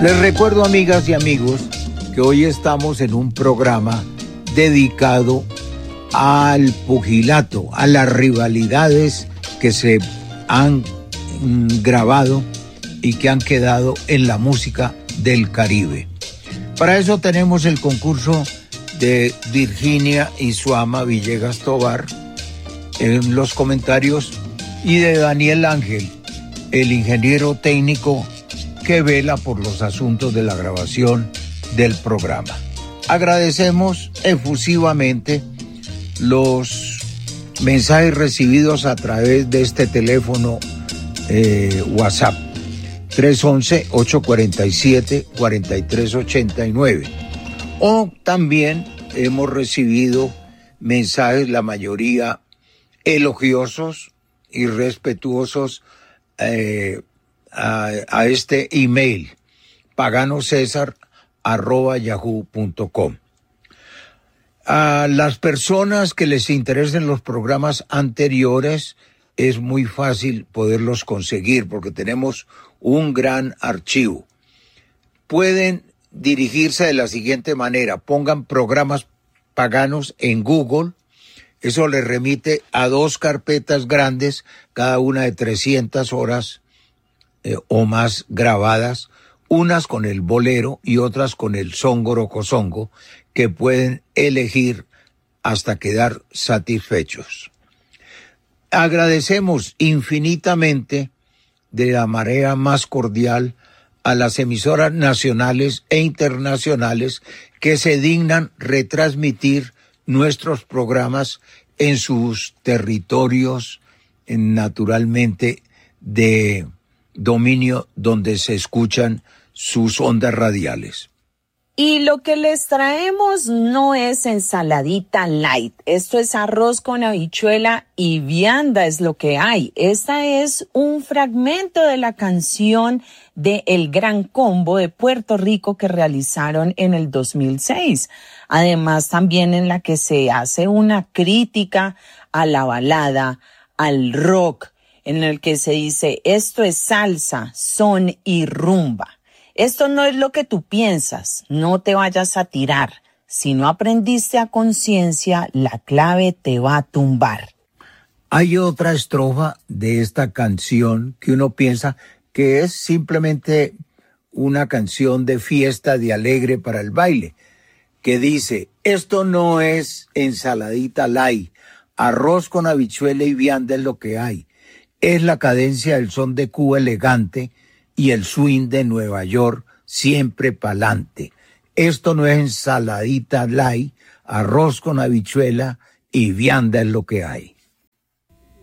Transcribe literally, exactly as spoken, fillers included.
Les recuerdo, amigas y amigos, que hoy estamos en un programa dedicado al pugilato, a las rivalidades que se han grabado y que han quedado en la música del Caribe. Para eso tenemos el concurso de Virginia y su ama Villegas Tovar en los comentarios y de Daniel Ángel, el ingeniero técnico que vela por los asuntos de la grabación del programa. Agradecemos efusivamente los mensajes recibidos a través de este teléfono eh, WhatsApp tres once, ocho cuarenta y siete, cuarenta y tres ochenta y nueve. O también hemos recibido mensajes, la mayoría elogiosos y respetuosos, eh, a, a este email paganocesar arroba yahoo punto com. A las personas que les interesen los programas anteriores es muy fácil poderlos conseguir porque tenemos un gran archivo. Pueden dirigirse de la siguiente manera: pongan programas paganos en Google. Eso les remite a dos carpetas grandes, cada una de trescientas horas eh, o más grabadas, unas con el bolero y otras con el songo rocosongo, que pueden elegir hasta quedar satisfechos. Agradecemos infinitamente de la manera más cordial a las emisoras nacionales e internacionales que se dignan retransmitir nuestros programas en sus territorios, naturalmente de dominio donde se escuchan sus ondas radiales. Y lo que les traemos no es ensaladita light. Esto es arroz con habichuela y vianda es lo que hay. Esta es un fragmento de la canción de El Gran Combo de Puerto Rico que realizaron en el dos mil seis. Además, también en la que se hace una crítica a la balada, al rock, en el que se dice, esto es salsa, son y rumba. Esto no es lo que tú piensas, no te vayas a tirar. Si no aprendiste a conciencia, la clave te va a tumbar. Hay otra estrofa de esta canción que uno piensa que es simplemente una canción de fiesta, de alegre para el baile, que dice, esto no es ensaladita light, arroz con habichuela y vianda es lo que hay. Es la cadencia del son de Cuba elegante y el swing de Nueva York siempre pa'lante. Esto no es ensaladita light, arroz con habichuela y vianda es lo que hay.